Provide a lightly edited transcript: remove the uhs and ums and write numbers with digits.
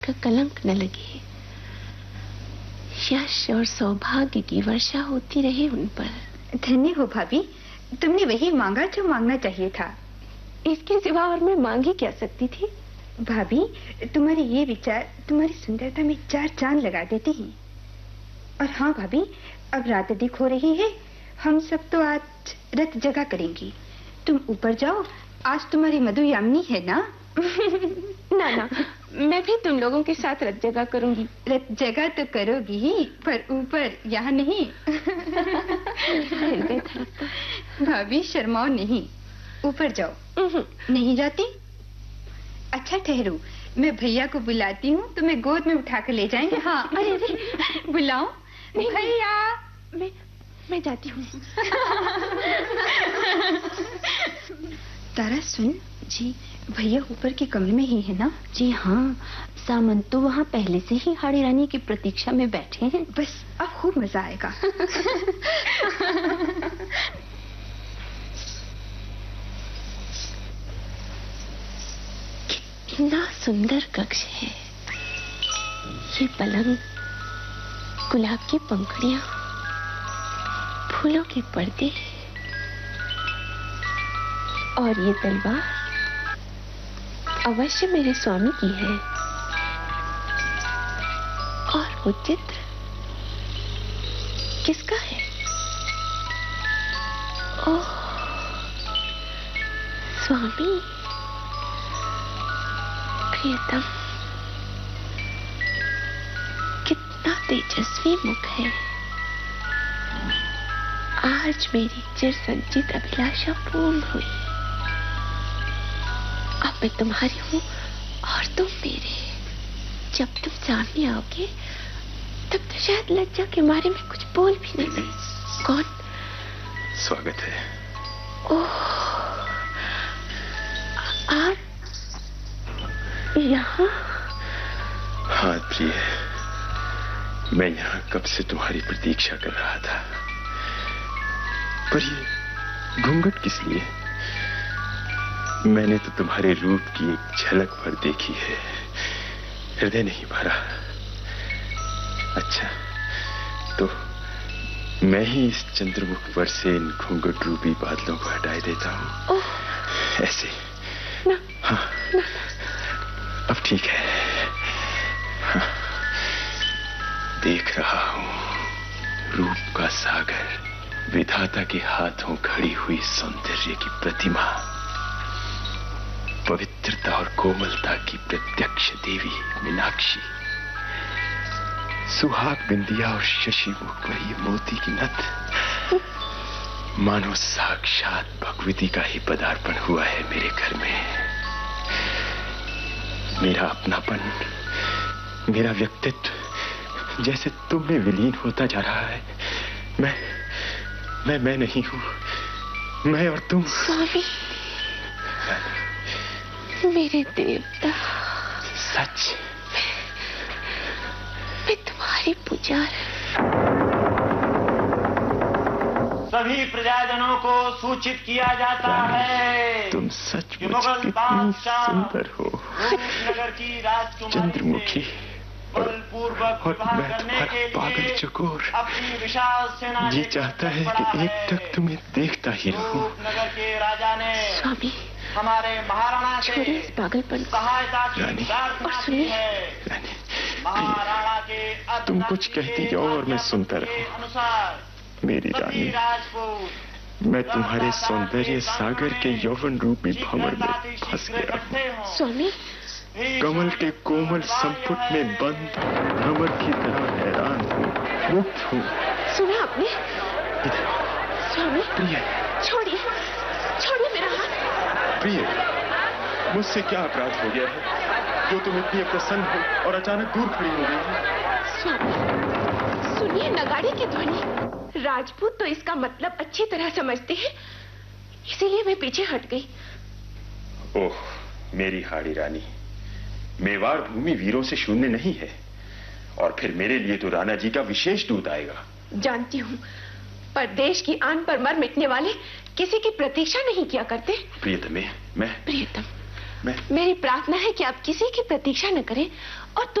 का कलंक न लगे। यश और सौभाग्य की वर्षा होती रहे उन पर। धन्य हो भाभी, तुमने वही मांगा जो मांगना चाहिए था। इसके सिवा और मैं मांग ही क्या सकती थी? भाभी, तुम्हारे ये विचार तुम्हारी सुंदरता में 4 चांद लगा देते हैं। और हाँ भाभी, अब रात अधिक हो रही है, हम सब तो आज रथ जगा करेंगे। तुम ऊपर जाओ, आज तुम्हारी मधुयामिनी है ना? ना ना, मैं भी तुम लोगों के साथ रथ जगा करूंगी। रथ जगा तो करोगी ही, पर ऊपर, यहाँ नहीं। भाभी शर्माओ नहीं, ऊपर जाओ। नहीं जाती? अच्छा ठहरो, मैं भैया को बुलाती हूँ, तुम्हें गोद में उठा कर ले जाएंगे। हाँ अरे बुलाओ भैया। मैं जाती हूँ। तारा सुन जी, भैया ऊपर के कमरे में ही है ना? जी हाँ, सामंत तो वहाँ पहले से ही हाड़ी रानी की प्रतीक्षा में बैठे हैं। बस अब खूब मजा आएगा। कितना सुंदर कक्ष है ये। पलंग, गुलाब की पंखुड़ियां, फूलों के पर्दे और ये तलवार अवश्य मेरे स्वामी की है। और वो चित्र किसका है? ओह, स्वामी, प्रियतम, कितना तेजस्वी मुख है। आज मेरी चिर संचित अभिलाषा पूर्ण हुई। अब मैं तुम्हारी हूँ और तुम मेरे। जब तुम सामने आओगे तब तो शायद लज्जा के मारे में कुछ बोल भी नहीं। कौन? स्वागत है। ओह, आप यहाँ? हाँ प्रिय, मैं यहाँ कब से तुम्हारी प्रतीक्षा कर रहा था। पर ये घूंघट किस लिए? मैंने तो तुम्हारे रूप की एक झलक भर देखी है, हृदय नहीं भरा। अच्छा, तो मैं ही इस चंद्रमुख पर से इन घूंघट रूपी बादलों को हटाए देता हूँ। ऐसे ना, हाँ ना। अब ठीक है। हाँ, देख रहा हूँ रूप का सागर, विधाता के हाथों खड़ी हुई सौंदर्य की प्रतिमा, पवित्रता और कोमलता की प्रत्यक्ष देवी मीनाक्षी, सुहाग बिंदिया और शशि मुख पर ये मोती की नथ, मानो साक्षात भगवती का ही पदार्पण हुआ है मेरे घर में। मेरा अपनापन, मेरा व्यक्तित्व जैसे तुम में विलीन होता जा रहा है। मैं नहीं हूँ, मैं और तुम। स्वामी, मेरे देवता, सच मैं तुम्हारी पुजार। सभी प्रजाजनों को सूचित किया जाता है तुम सचमुच कितनी सुंदर हो, नगर की राजकुमारी चंद्रमुखी, और मैं तुम्हारा पागल चकोर अपनी विशाल सेना ये चाहता है कि एक टक तुम्हें देखता ही रहूं। नगर के राजा ने स्वामी, हमारे महाराणा से छोड़िए इस पागलपन को। सहायता की रानी, प्रार्थना की है। रानी, महाराणा के तुम कुछ कहती जाओ और मैं सुनता रहूं। अनुसार मेरी रानी, राजपूत मैं तुम्हारे सौंदर्य सागर के यौवन रूपी भंवर में फंस गया हूँ। स्वामी, कमल के कोमल संपुट में बंद भंवर की तरह हैरान हूँ, मुक्त हूँ। सुना आपने? स्वामी, प्रिय, छोड़िए मेरा हाथ। प्रिय, मुझसे क्या अपराध हो गया है जो तुम इतनी प्रसन्न हो और अचानक दूर खड़ी हो गई हो? स्वामी, सुनिए नगाड़े की ध्वनि। राजपूत तो इसका मतलब अच्छी तरह समझते हैं, इसीलिए मैं पीछे हट गई। ओह मेरी हाड़ी रानी, मेवाड़ भूमि वीरों से शून्य नहीं है, और फिर मेरे लिए तो राणा जी का विशेष दूत आएगा। जानती हूँ, पर देश की आन पर मर मिटने वाले किसी की प्रतीक्षा नहीं किया करते। प्रियतमे, मैं प्रियतम, मैं मेरी प्रार्थना है कि आप किसी की प्रतीक्षा न करें और